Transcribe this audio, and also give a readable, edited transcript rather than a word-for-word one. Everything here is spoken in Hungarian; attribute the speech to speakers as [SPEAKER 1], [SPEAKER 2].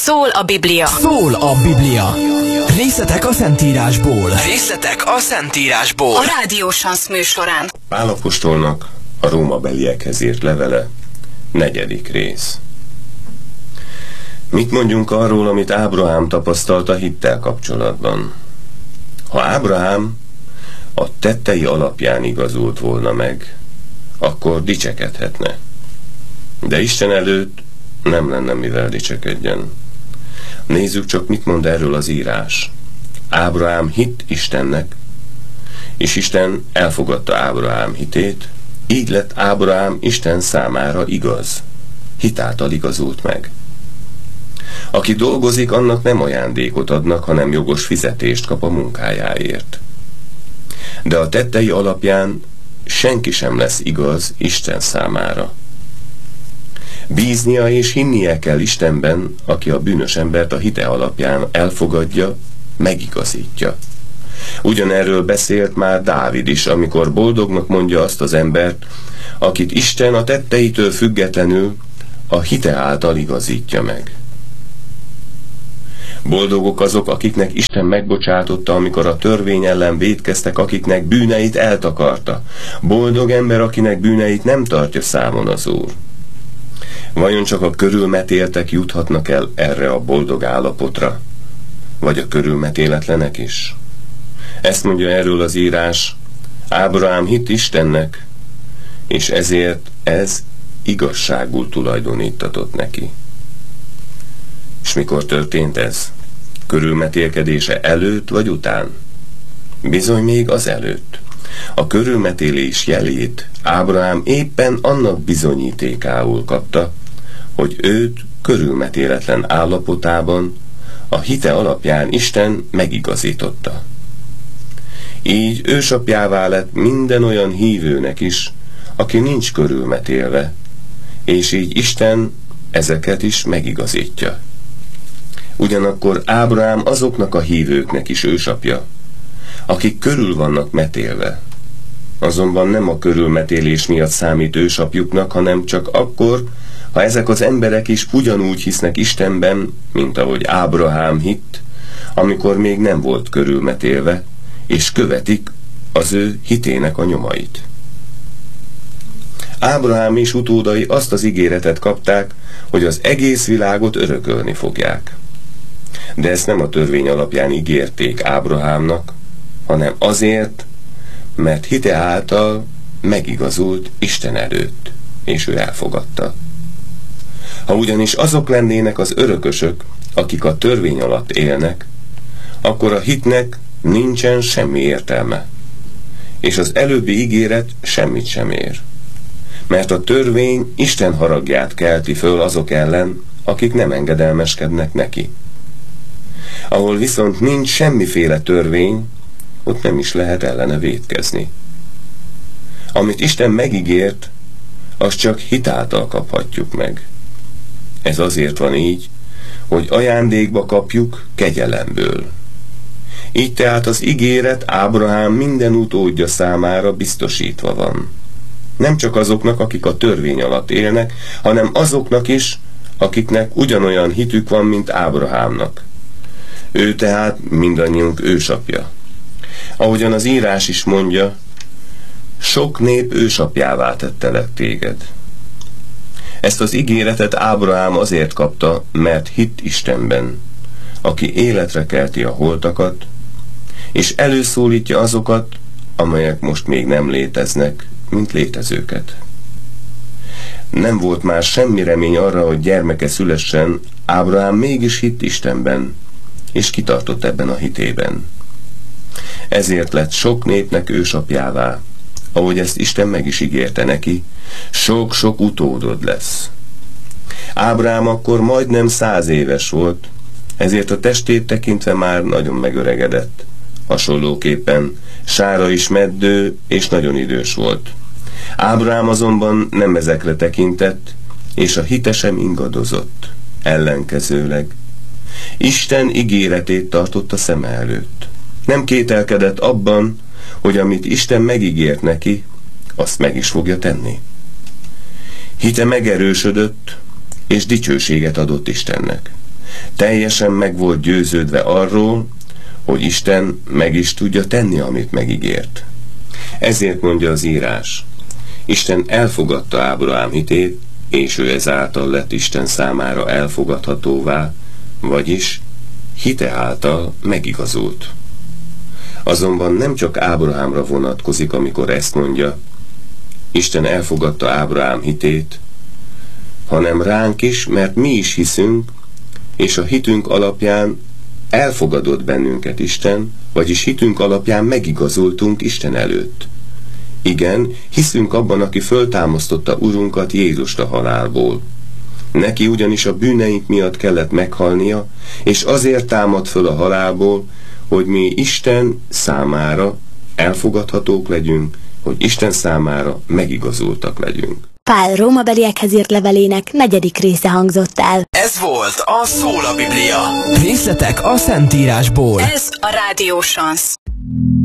[SPEAKER 1] Szól a Biblia.
[SPEAKER 2] Szól a Biblia. Részletek a Szentírásból.
[SPEAKER 3] Részletek a Szentírásból.
[SPEAKER 1] A Rádió Sansz műsorán.
[SPEAKER 4] Pál apostolnak a rómabeliekhez írt levele, 4. rész. Mit mondjunk arról, amit Ábrahám tapasztalt a hittel kapcsolatban? Ha Ábrahám a tettei alapján igazult volna meg, akkor dicsekedhetne. De Isten előtt nem lenne mivel dicsekedjen. Nézzük csak, mit mond erről az írás. Ábrahám hitt Istennek, és Isten elfogadta Ábrahám hitét, így lett Ábrahám Isten számára igaz. Hitáltal igazult meg. Aki dolgozik, annak nem ajándékot adnak, hanem jogos fizetést kap a munkájáért. De a tettei alapján senki sem lesz igaz Isten számára. Bíznia és hinnie kell Istenben, aki a bűnös embert a hite alapján elfogadja, megigazítja. Ugyanerről beszélt már Dávid is, amikor boldognak mondja azt az embert, akit Isten a tetteitől függetlenül a hite által igazítja meg. Boldogok azok, akiknek Isten megbocsátotta, amikor a törvény ellen vétkeztek, akiknek bűneit eltakarta. Boldog ember, akinek bűneit nem tartja számon az Úr. Vajon csak a körülmetéltek juthatnak el erre a boldog állapotra? Vagy a körülmetéletlenek is? Ezt mondja erről az írás: Ábrahám hitt Istennek, és ezért ez igazságul tulajdonítatott neki. És mikor történt ez? Körülmetélkedése előtt vagy után? Bizony még az előtt. A körülmetélés jelét Ábrahám éppen annak bizonyítékául kapta, hogy őt körülmetéletlen állapotában a hite alapján Isten megigazította. Így ősapjává lett minden olyan hívőnek is, aki nincs körülmetélve, és így Isten ezeket is megigazítja. Ugyanakkor Ábrahám azoknak a hívőknek is ősapja, akik körül vannak metélve. Azonban nem a körülmetélés miatt számít ősapjuknak, hanem csak akkor, ha ezek az emberek is ugyanúgy hisznek Istenben, mint ahogy Ábrahám hitt, amikor még nem volt körülmetélve, és követik az ő hitének a nyomait. Ábrahám és utódai azt az ígéretet kapták, hogy az egész világot örökölni fogják. De ezt nem a törvény alapján ígérték Ábrahámnak, hanem azért, mert hite által megigazult Isten előtt, és ő elfogadta. Ha ugyanis azok lennének az örökösök, akik a törvény alatt élnek, akkor a hitnek nincsen semmi értelme, és az előbbi ígéret semmit sem ér. Mert a törvény Isten haragját kelti föl azok ellen, akik nem engedelmeskednek neki. Ahol viszont nincs semmiféle törvény, ott nem is lehet ellene vétkezni. Amit Isten megígért, azt csak hitáltal kaphatjuk meg. Ez azért van így, hogy ajándékba kapjuk kegyelemből. Így tehát az ígéret Ábrahám minden utódja számára biztosítva van. Nem csak azoknak, akik a törvény alatt élnek, hanem azoknak is, akiknek ugyanolyan hitük van, mint Ábrahámnak. Ő tehát mindannyiunk ősapja. Ahogyan az írás is mondja, sok nép ősapjává tettelek téged. Ezt az ígéretet Ábrahám azért kapta, mert hitt Istenben, aki életre kelti a holtakat, és előszólítja azokat, amelyek most még nem léteznek, mint létezőket. Nem volt már semmi remény arra, hogy gyermeke szülessen, Ábrahám mégis hitt Istenben, és kitartott ebben a hitében. Ezért lett sok népnek ősapjává, ahogy ezt Isten meg is ígérte neki, sok-sok utódod lesz. Ábrahám akkor majdnem 100 éves volt, ezért a testét tekintve már nagyon megöregedett. Hasonlóképpen Sára is meddő és nagyon idős volt. Ábrahám azonban nem ezekre tekintett, és a hite sem ingadozott. Ellenkezőleg Isten ígéretét tartotta szeme előtt. Nem kételkedett abban, hogy amit Isten megígért neki, azt meg is fogja tenni. Hite megerősödött, és dicsőséget adott Istennek. Teljesen meg volt győződve arról, hogy Isten meg is tudja tenni, amit megígért. Ezért mondja az írás: Isten elfogadta Ábrahám hitét, és ő ezáltal lett Isten számára elfogadhatóvá, vagyis hite által megigazult. Azonban nem csak Ábrahámra vonatkozik, amikor ezt mondja, Isten elfogadta Ábrahám hitét, hanem ránk is, mert mi is hiszünk, és a hitünk alapján elfogadott bennünket Isten, vagyis hitünk alapján megigazultunk Isten előtt. Igen, hiszünk abban, aki föltámasztotta Urunkat Jézust a halálból. Neki ugyanis a bűneink miatt kellett meghalnia, és azért támad föl a halálból, hogy mi Isten számára elfogadhatók legyünk, hogy Isten számára megigazultak legyünk.
[SPEAKER 5] Pál rómabeliekhez írt levelének 4. része hangzott el.
[SPEAKER 3] Ez volt a Szól a Biblia.
[SPEAKER 2] Részletek a Szentírásból.
[SPEAKER 1] Ez a Rádió Chance.